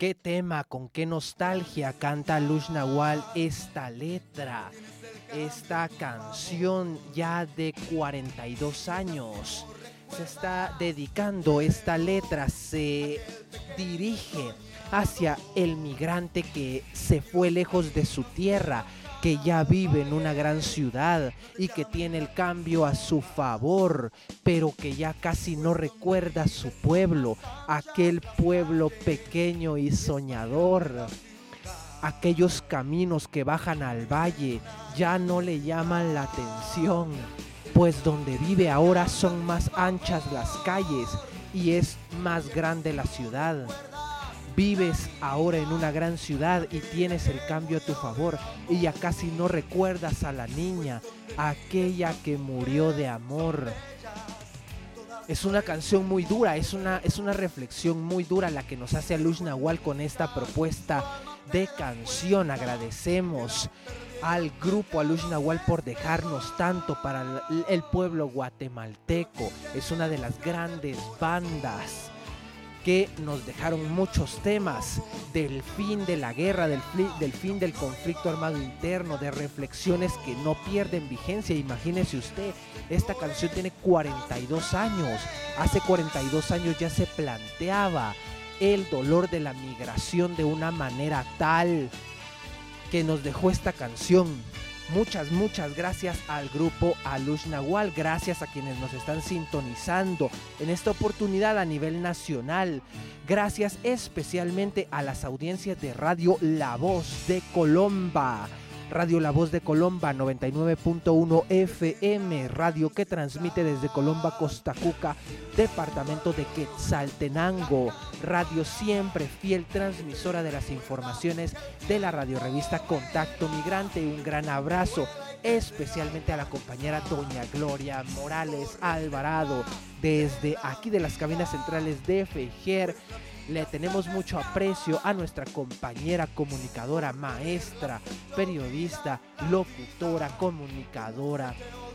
qué tema, con qué nostalgia canta Lush Nahual esta letra, esta canción ya de 42 años. Se está dedicando esta letra, se dirige hacia el migrante que se fue lejos de su tierra, que ya vive en una gran ciudad y que tiene el cambio a su favor, pero que ya casi no recuerda su pueblo, aquel pueblo pequeño y soñador. Aquellos caminos que bajan al valle ya no le llaman la atención, pues donde vive ahora son más anchas las calles y es más grande la ciudad. Vives ahora en una gran ciudad y tienes el cambio a tu favor y ya casi no recuerdas a la niña, aquella que murió de amor. Es una canción muy dura, es una reflexión muy dura la que nos hace a Lush Nahual con esta propuesta de canción. Agradecemos al grupo, a Lush Nahual, por dejarnos tanto para el pueblo guatemalteco. Es una de las grandes bandas que nos dejaron muchos temas del fin de la guerra, del fin del conflicto armado interno, de reflexiones que no pierden vigencia. Imagínese usted, esta canción tiene 42 años. Hace 42 años ya se planteaba el dolor de la migración de una manera tal que nos dejó esta canción. Muchas gracias al grupo, a Lush Nahual, gracias a quienes nos están sintonizando en esta oportunidad a nivel nacional. Gracias especialmente a las audiencias de Radio La Voz de Colomba. Radio La Voz de Colomba 99.1 FM, radio que transmite desde Colomba, Costa Cuca, departamento de Quetzaltenango. Radio siempre fiel transmisora de las informaciones de la radiorevista Contacto Migrante. Un gran abrazo especialmente a la compañera doña Gloria Morales Alvarado desde aquí de las cabinas centrales de Fejer. Le tenemos mucho aprecio a nuestra compañera comunicadora, maestra, periodista, locutora, comunicadora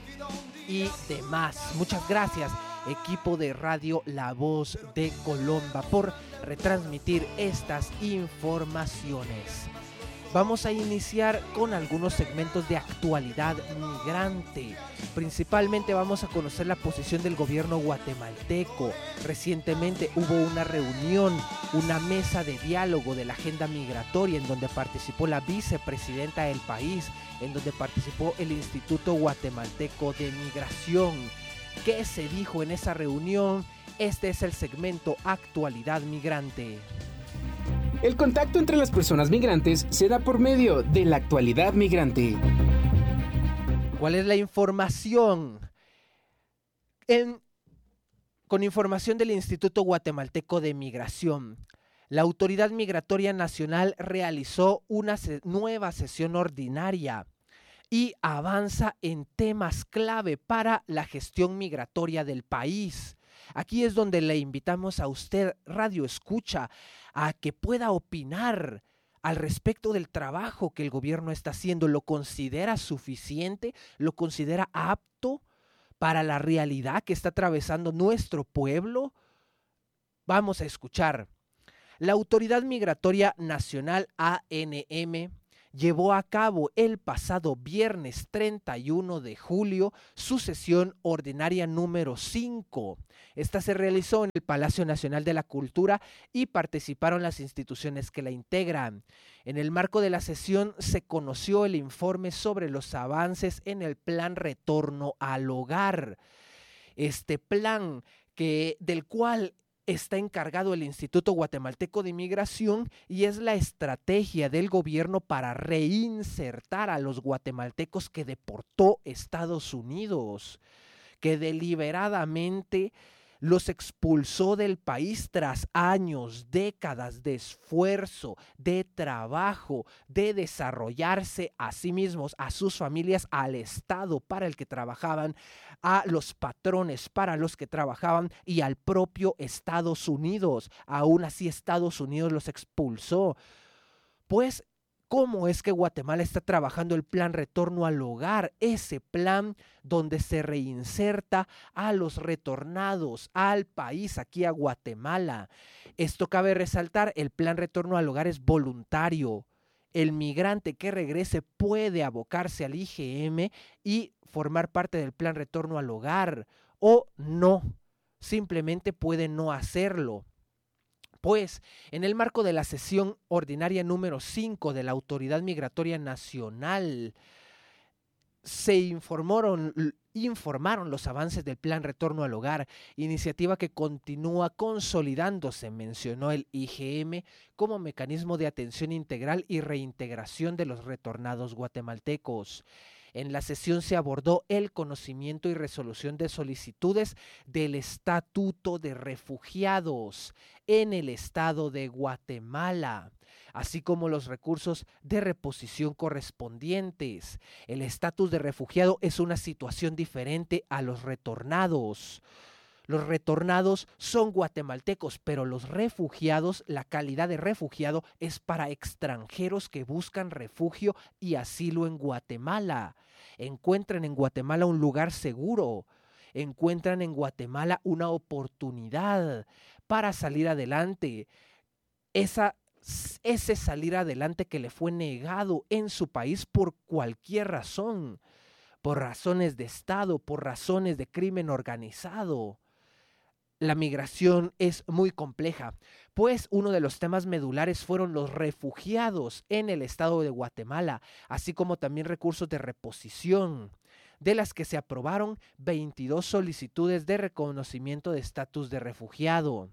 y demás. Muchas gracias, equipo de Radio La Voz de Colomba, por retransmitir estas informaciones. Vamos a iniciar con algunos segmentos de actualidad migrante. Principalmente vamos a conocer la posición del gobierno guatemalteco. Recientemente hubo una reunión, una mesa de diálogo de la agenda migratoria en donde participó la vicepresidenta del país, en donde participó el Instituto Guatemalteco de Migración. ¿Qué se dijo en esa reunión? Este es el segmento Actualidad Migrante. El contacto entre las personas migrantes se da por medio de la actualidad migrante. ¿Cuál es la información? Con información del Instituto Guatemalteco de Migración, la Autoridad Migratoria Nacional realizó una nueva sesión ordinaria y avanza en temas clave para la gestión migratoria del país. Aquí es donde le invitamos a usted, Radio Escucha, a que pueda opinar al respecto del trabajo que el gobierno está haciendo. ¿Lo considera suficiente? ¿Lo considera apto para la realidad que está atravesando nuestro pueblo? Vamos a escuchar. La Autoridad Migratoria Nacional, ANM, llevó a cabo el pasado viernes 31 de julio su sesión ordinaria número 5. Esta se realizó en el Palacio Nacional de la Cultura y participaron las instituciones que la integran. En el marco de la sesión se conoció el informe sobre los avances en el Plan Retorno al Hogar. Este plan del cual está encargado el Instituto Guatemalteco de Migración y es la estrategia del gobierno para reinsertar a los guatemaltecos que deportó Estados Unidos, que deliberadamente los expulsó del país tras años, décadas de esfuerzo, de trabajo, de desarrollarse a sí mismos, a sus familias, al Estado para el que trabajaban, a los patrones para los que trabajaban y al propio Estados Unidos. Aún así Estados Unidos los expulsó. Pues ¿Cómo es que Guatemala está trabajando el plan Retorno al Hogar? Ese plan donde se reinserta a los retornados al país, aquí a Guatemala. Esto cabe resaltar, el plan Retorno al Hogar es voluntario. El migrante que regrese puede abocarse al IGM y formar parte del plan Retorno al Hogar, o no, simplemente puede no hacerlo. Pues, en el marco de la sesión ordinaria número 5 de la Autoridad Migratoria Nacional, se informaron los avances del Plan Retorno al Hogar, iniciativa que continúa consolidándose, mencionó el IGM, como mecanismo de atención integral y reintegración de los retornados guatemaltecos. En la sesión se abordó el conocimiento y resolución de solicitudes del Estatuto de Refugiados en el estado de Guatemala, así como los recursos de reposición correspondientes. El estatus de refugiado es una situación diferente a los retornados. Los retornados son guatemaltecos, pero los refugiados, la calidad de refugiado es para extranjeros que buscan refugio y asilo en Guatemala. Encuentran en Guatemala un lugar seguro, encuentran en Guatemala una oportunidad para salir adelante. Ese salir adelante que le fue negado en su país por cualquier razón, por razones de Estado, por razones de crimen organizado. La migración es muy compleja, pues uno de los temas medulares fueron los refugiados en el estado de Guatemala, así como también recursos de reposición, de las que se aprobaron 22 solicitudes de reconocimiento de estatus de refugiado.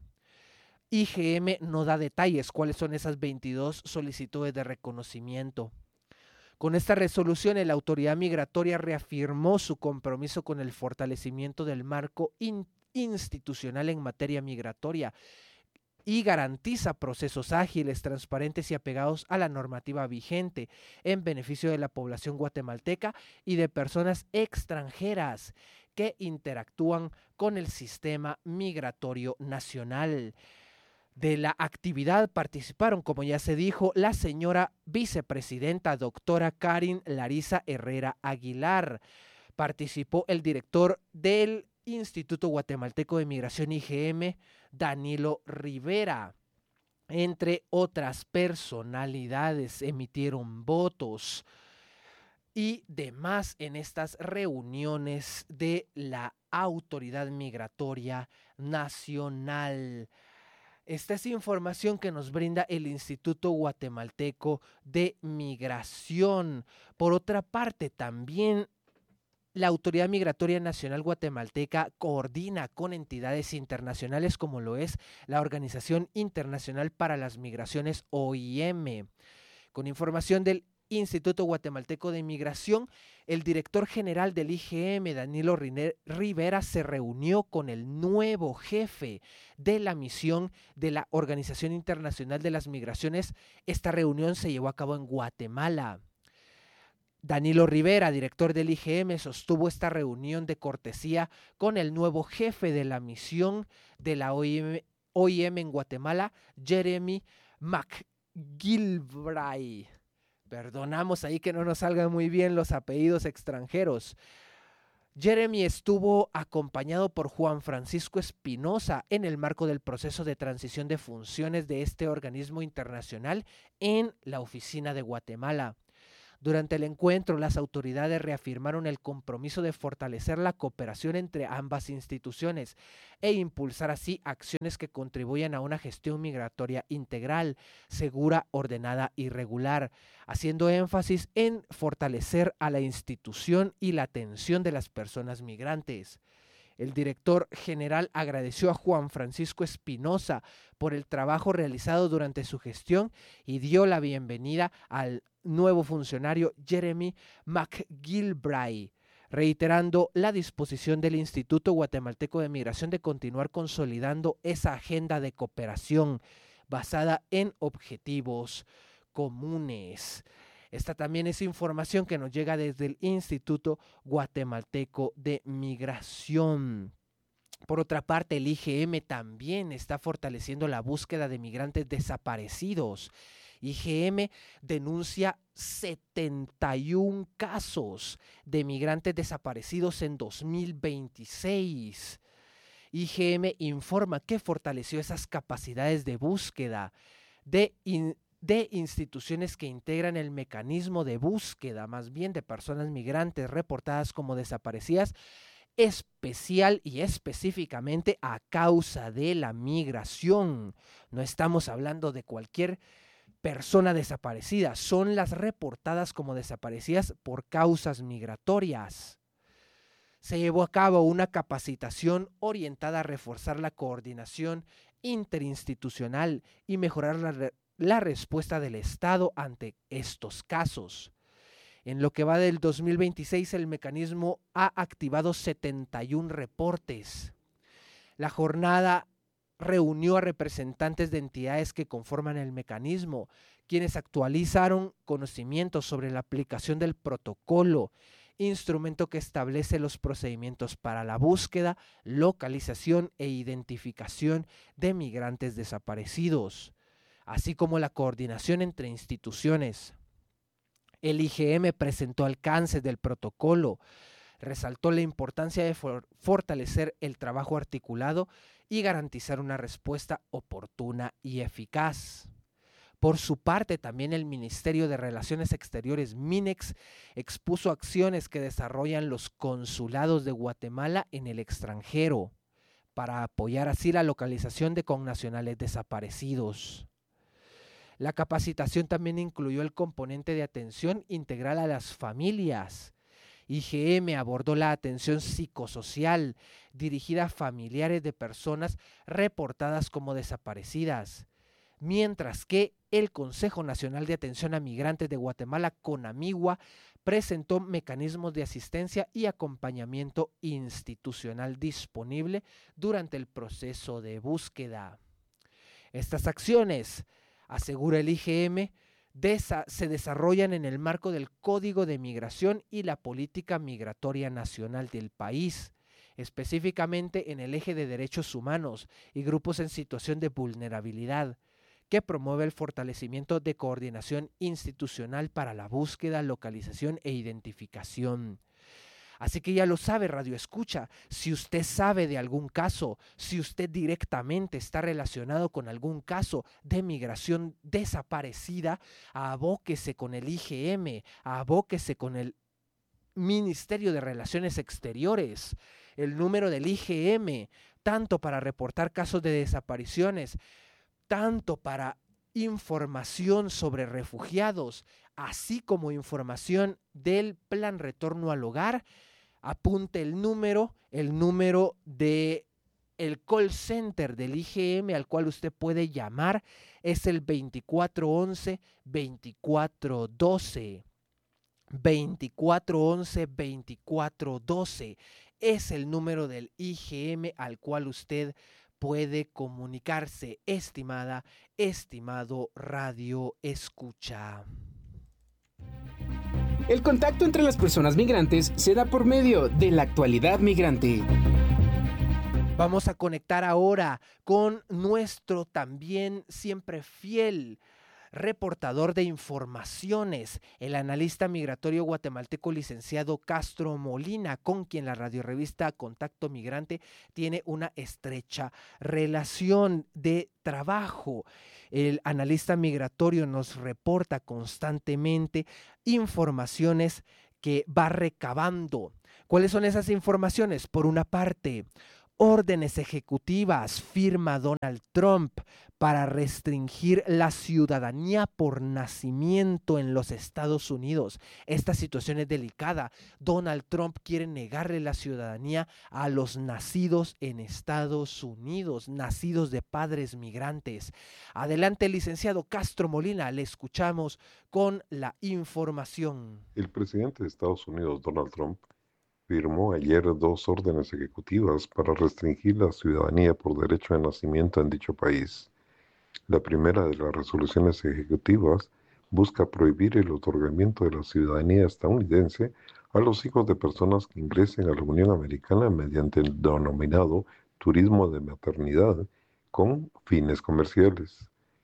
IGM no da detalles cuáles son esas 22 solicitudes de reconocimiento. Con esta resolución, la autoridad migratoria reafirmó su compromiso con el fortalecimiento del marco institucional en materia migratoria y garantiza procesos ágiles, transparentes y apegados a la normativa vigente en beneficio de la población guatemalteca y de personas extranjeras que interactúan con el sistema migratorio nacional. De la actividad participaron, como ya se dijo, la señora vicepresidenta doctora Karin Larisa Herrera Aguilar. Participó el director del Instituto Guatemalteco de Migración IGM, Danilo Rivera. Entre otras personalidades emitieron votos y demás en estas reuniones de la Autoridad Migratoria Nacional. Esta es información que nos brinda el Instituto Guatemalteco de Migración. Por otra parte, también la Autoridad Migratoria Nacional Guatemalteca coordina con entidades internacionales como lo es la Organización Internacional para las Migraciones, OIM. Con información del Instituto Guatemalteco de Migración, el director general del IGM, Danilo Rivera, se reunió con el nuevo jefe de la misión de la Organización Internacional de las Migraciones. Esta reunión se llevó a cabo en Guatemala. Danilo Rivera, director del IGM, sostuvo esta reunión de cortesía con el nuevo jefe de la misión de la OIM en Guatemala, Jeremy McGilvray. Perdonamos ahí que no nos salgan muy bien los apellidos extranjeros. Jeremy estuvo acompañado por Juan Francisco Espinosa en el marco del proceso de transición de funciones de este organismo internacional en la oficina de Guatemala. Durante el encuentro, las autoridades reafirmaron el compromiso de fortalecer la cooperación entre ambas instituciones e impulsar así acciones que contribuyan a una gestión migratoria integral, segura, ordenada y regular, haciendo énfasis en fortalecer a la institución y la atención de las personas migrantes. El director general agradeció a Juan Francisco Espinosa por el trabajo realizado durante su gestión y dio la bienvenida al nuevo funcionario Jeremy McGilvray, reiterando la disposición del Instituto Guatemalteco de Migración de continuar consolidando esa agenda de cooperación basada en objetivos comunes. Esta también es información que nos llega desde el Instituto Guatemalteco de Migración. Por otra parte, el IGM también está fortaleciendo la búsqueda de migrantes desaparecidos IGM denuncia 71 casos de migrantes desaparecidos en 2026. IGM informa que fortaleció esas capacidades de búsqueda de instituciones que integran el mecanismo de búsqueda, más bien de personas migrantes reportadas como desaparecidas, especial y específicamente a causa de la migración. No estamos hablando de cualquier persona desaparecida, son las reportadas como desaparecidas por causas migratorias. Se llevó a cabo una capacitación orientada a reforzar la coordinación interinstitucional y mejorar la respuesta del Estado ante estos casos. En lo que va del 2026, el mecanismo ha activado 71 reportes. La jornada reunió a representantes de entidades que conforman el mecanismo, quienes actualizaron conocimientos sobre la aplicación del protocolo, instrumento que establece los procedimientos para la búsqueda, localización e identificación de migrantes desaparecidos, así como la coordinación entre instituciones. El IGM presentó alcances del protocolo, resaltó la importancia de fortalecer el trabajo articulado y garantizar una respuesta oportuna y eficaz. Por su parte, también el Ministerio de Relaciones Exteriores, MINEX, expuso acciones que desarrollan los consulados de Guatemala en el extranjero para apoyar así la localización de connacionales desaparecidos. La capacitación también incluyó el componente de atención integral a las familias. IGM abordó la atención psicosocial dirigida a familiares de personas reportadas como desaparecidas, mientras que el Consejo Nacional de Atención a Migrantes de Guatemala, CONAMIGUA, presentó mecanismos de asistencia y acompañamiento institucional disponible durante el proceso de búsqueda. Estas acciones, asegura el IGM, se desarrollan en el marco del Código de Migración y la Política Migratoria Nacional del país, específicamente en el eje de derechos humanos y grupos en situación de vulnerabilidad, que promueve el fortalecimiento de coordinación institucional para la búsqueda, localización e identificación. Así que ya lo sabe, Radio Escucha, si usted sabe de algún caso, si usted directamente está relacionado con algún caso de migración desaparecida, abóquese con el IGM, abóquese con el Ministerio de Relaciones Exteriores, el número del IGM, tanto para reportar casos de desapariciones, tanto para información sobre refugiados, así como información del Plan Retorno al Hogar. Apunte el número de el call center del IGM al cual usted puede llamar, es el 2411-2412. 2411-2412 es el número del IGM al cual usted puede comunicarse, estimada, estimado Radio Escucha. El contacto entre las personas migrantes se da por medio de la actualidad migrante. Vamos a conectar ahora con nuestro también siempre fiel reportador de informaciones, el analista migratorio guatemalteco licenciado Castro Molina, con quien la radiorevista Contacto Migrante tiene una estrecha relación de trabajo. El analista migratorio nos reporta constantemente informaciones que va recabando. ¿Cuáles son esas informaciones? Por una parte, órdenes ejecutivas firma Donald Trump para restringir la ciudadanía por nacimiento en los Estados Unidos. Esta situación es delicada. Donald Trump quiere negarle la ciudadanía a los nacidos en Estados Unidos, nacidos de padres migrantes. Adelante, licenciado Castro Molina, le escuchamos con la información. El presidente de Estados Unidos, Donald Trump, firmó ayer 2 órdenes ejecutivas para restringir la ciudadanía por derecho de nacimiento en dicho país. La primera de las resoluciones ejecutivas busca prohibir el otorgamiento de la ciudadanía estadounidense a los hijos de personas que ingresen a la Unión Americana mediante el denominado turismo de maternidad con fines comerciales.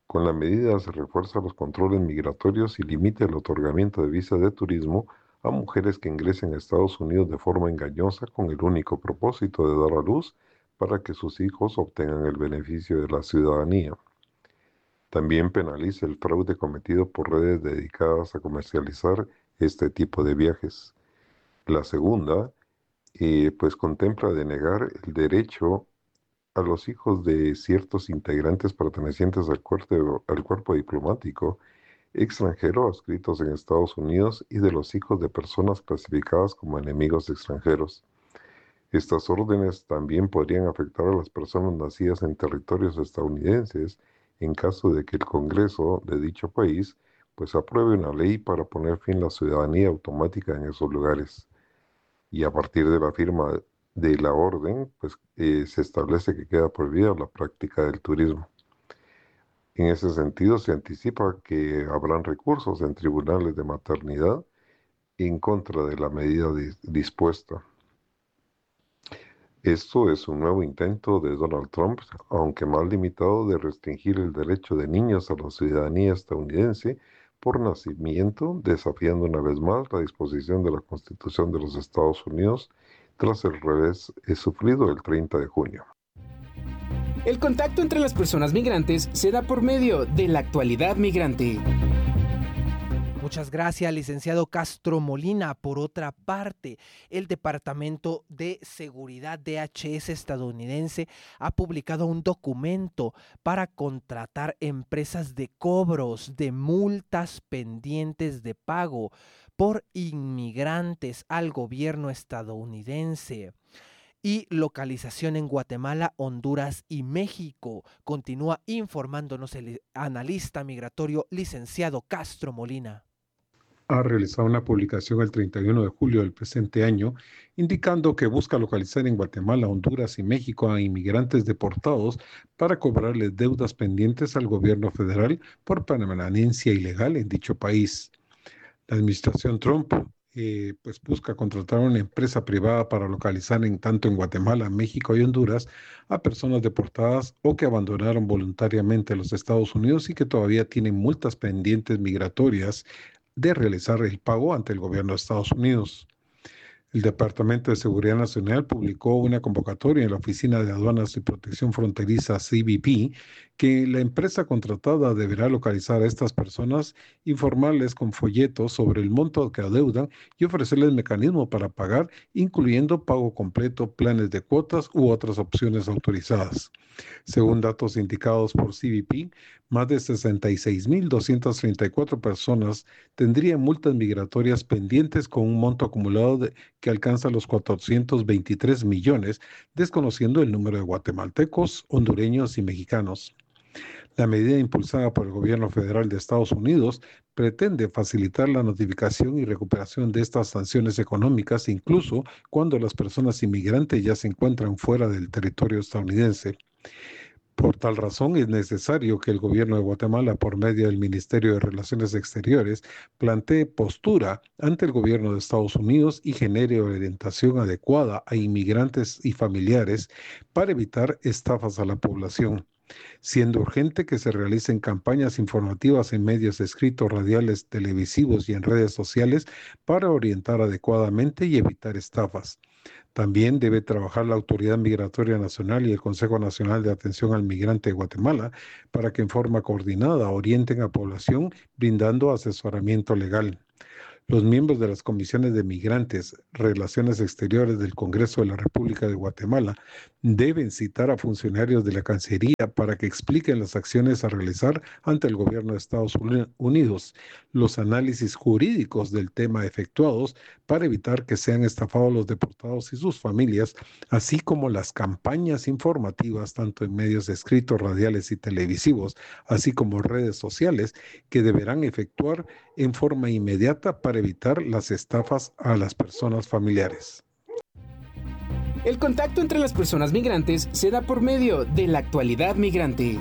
Con la medida se refuerzan los controles migratorios y limita el otorgamiento de visas de turismo a mujeres que ingresen a Estados Unidos de forma engañosa con el único propósito de dar a luz para que sus hijos obtengan el beneficio de la ciudadanía. También penaliza el fraude cometido por redes dedicadas a comercializar este tipo de viajes. La segunda, pues contempla denegar el derecho a los hijos de ciertos integrantes pertenecientes al cuerpo diplomático extranjero adscritos en Estados Unidos y de los hijos de personas clasificadas como enemigos extranjeros. Estas órdenes también podrían afectar a las personas nacidas en territorios estadounidenses en caso de que el Congreso de dicho país pues apruebe una ley para poner fin a la ciudadanía automática en esos lugares. Y a partir de la firma de la orden, pues se establece que queda prohibida la práctica del turismo. En ese sentido, se anticipa que habrán recursos en tribunales de maternidad en contra de la medida dispuesta. Esto es un nuevo intento de Donald Trump, aunque más limitado, de restringir el derecho de niños a la ciudadanía estadounidense por nacimiento, desafiando una vez más la disposición de la Constitución de los Estados Unidos tras el revés sufrido el 30 de junio. El contacto entre las personas migrantes se da por medio de la actualidad migrante. Muchas gracias, licenciado Castro Molina. Por otra parte, el Departamento de Seguridad DHS estadounidense ha publicado un documento para contratar empresas de cobros de multas pendientes de pago por inmigrantes al gobierno estadounidense. Y localización en Guatemala, Honduras y México. Continúa informándonos el analista migratorio licenciado Castro Molina. Ha realizado una publicación el 31 de julio del presente año, indicando que busca localizar en Guatemala, Honduras y México a inmigrantes deportados para cobrarles deudas pendientes al gobierno federal por permanencia ilegal en dicho país. La administración Trump pues busca contratar una empresa privada para localizar tanto en Guatemala, México y Honduras a personas deportadas o que abandonaron voluntariamente los Estados Unidos y que todavía tienen multas pendientes migratorias de realizar el pago ante el gobierno de Estados Unidos. El Departamento de Seguridad Nacional publicó una convocatoria en la Oficina de Aduanas y Protección Fronteriza CBP que la empresa contratada deberá localizar a estas personas, informarles con folletos sobre el monto que adeudan y ofrecerles mecanismos para pagar, incluyendo pago completo, planes de cuotas u otras opciones autorizadas. Según datos indicados por CBP, más de 66.234 personas tendrían multas migratorias pendientes con un monto acumulado que alcanza los 423 millones, desconociendo el número de guatemaltecos, hondureños y mexicanos. La medida impulsada por el gobierno federal de Estados Unidos pretende facilitar la notificación y recuperación de estas sanciones económicas, incluso cuando las personas inmigrantes ya se encuentran fuera del territorio estadounidense. Por tal razón, es necesario que el gobierno de Guatemala, por medio del Ministerio de Relaciones Exteriores, plantee postura ante el gobierno de Estados Unidos y genere orientación adecuada a inmigrantes y familiares para evitar estafas a la población, siendo urgente que se realicen campañas informativas en medios escritos, radiales, televisivos y en redes sociales para orientar adecuadamente y evitar estafas. También debe trabajar la Autoridad Migratoria Nacional y el Consejo Nacional de Atención al Migrante de Guatemala para que en forma coordinada orienten a la población brindando asesoramiento legal. Los miembros de las comisiones de migrantes, relaciones exteriores del Congreso de la República de Guatemala deben citar a funcionarios de la Cancillería para que expliquen las acciones a realizar ante el gobierno de Estados Unidos, los análisis jurídicos del tema efectuados para evitar que sean estafados los deportados y sus familias, así como las campañas informativas tanto en medios escritos, radiales y televisivos, así como redes sociales, que deberán efectuar en forma inmediata para evitar las estafas a las personas familiares. El contacto entre las personas migrantes se da por medio de la actualidad migrante.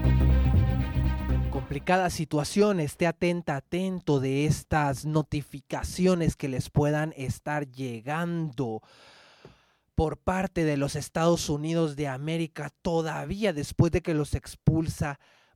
Complicada situación, esté atento de estas notificaciones que les puedan estar llegando por parte de los Estados Unidos de América todavía después de que los expulsa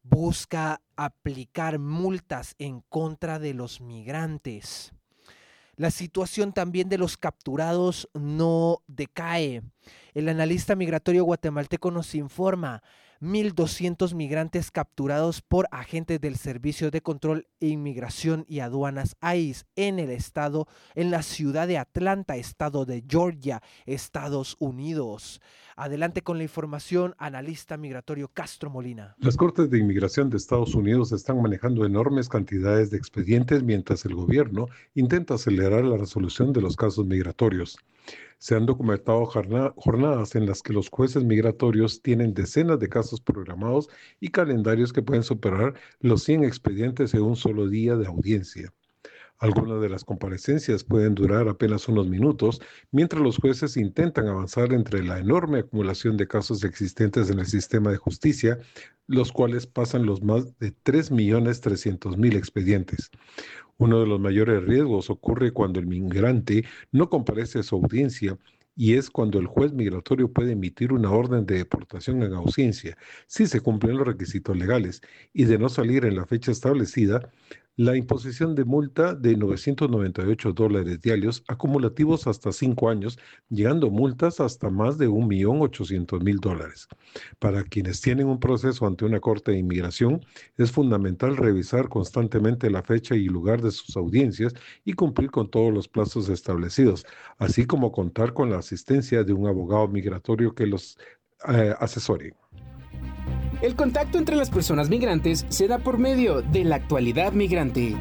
busca aplicar multas en contra de los migrantes. La situación también de los capturados no decae. El analista migratorio guatemalteco nos informa: 1.200 migrantes capturados por agentes del Servicio de Control e Inmigración y Aduanas ICE en la ciudad de Atlanta, estado de Georgia, Estados Unidos. Adelante con la información, analista migratorio Castro Molina. Las Cortes de Inmigración de Estados Unidos están manejando enormes cantidades de expedientes mientras el gobierno intenta acelerar la resolución de los casos migratorios. Se han documentado jornadas en las que los jueces migratorios tienen decenas de casos programados y calendarios que pueden superar los 100 expedientes en un solo día de audiencia. Algunas de las comparecencias pueden durar apenas unos minutos, mientras los jueces intentan avanzar entre la enorme acumulación de casos existentes en el sistema de justicia, los cuales pasan los más de 3.300.000 expedientes. Uno de los mayores riesgos ocurre cuando el migrante no comparece a su audiencia, y es cuando el juez migratorio puede emitir una orden de deportación en ausencia, si se cumplen los requisitos legales, y de no salir en la fecha establecida, la imposición de multa de $998 diarios acumulativos hasta 5 años, llegando multas hasta más de $1.800.000. Para quienes tienen un proceso ante una corte de inmigración, es fundamental revisar constantemente la fecha y lugar de sus audiencias y cumplir con todos los plazos establecidos, así como contar con la asistencia de un abogado migratorio que los asesore. El contacto entre las personas migrantes se da por medio de la actualidad migrante.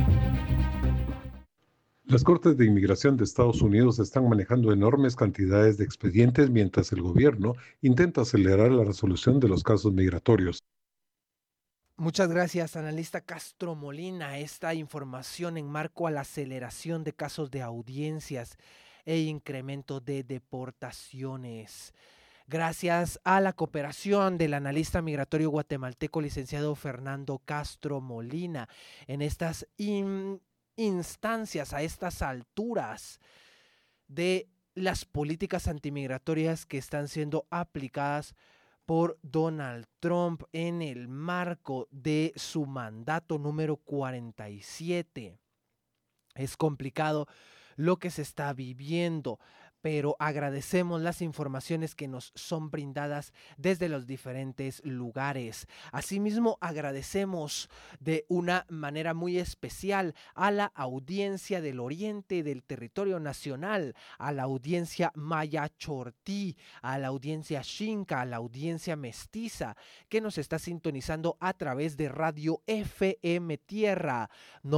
Las Cortes de Inmigración de Estados Unidos están manejando enormes cantidades de expedientes mientras el gobierno intenta acelerar la resolución de los casos migratorios. Muchas gracias, analista Castro Molina. Esta información en marco a la aceleración de casos de audiencias e incremento de deportaciones. Gracias a la cooperación del analista migratorio guatemalteco licenciado Fernando Castro Molina en estas instancias, a estas alturas de las políticas antimigratorias que están siendo aplicadas por Donald Trump en el marco de su mandato número 47. Es complicado lo que se está viviendo, pero agradecemos las informaciones que nos son brindadas desde los diferentes lugares. Asimismo, agradecemos de una manera muy especial a la audiencia del oriente del territorio nacional, a la audiencia maya chortí, a la audiencia xinca, a la audiencia mestiza, que nos está sintonizando a través de Radio FM Tierra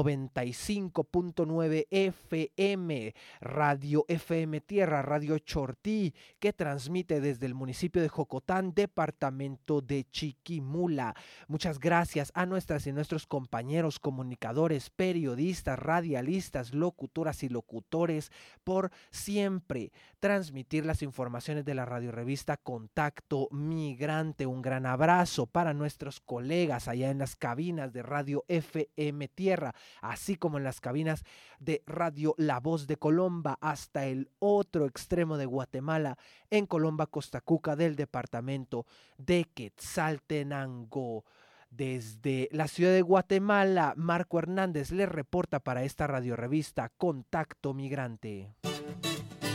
95.9 FM, Radio FM Tierra, Radio Chortí, que transmite desde el municipio de Jocotán, departamento de Chiquimula. Muchas gracias a nuestras y nuestros compañeros comunicadores, periodistas, radialistas, locutoras y locutores por siempre transmitir las informaciones de la radiorevista Contacto Migrante. Un gran abrazo para nuestros colegas allá en las cabinas de Radio FM Tierra, así como en las cabinas de Radio La Voz de Colomba hasta el otro extremo de Guatemala, en Colomba, Costa Cuca, del departamento de Quetzaltenango. Desde la ciudad de Guatemala, Marco Hernández le reporta para esta radiorevista Contacto Migrante.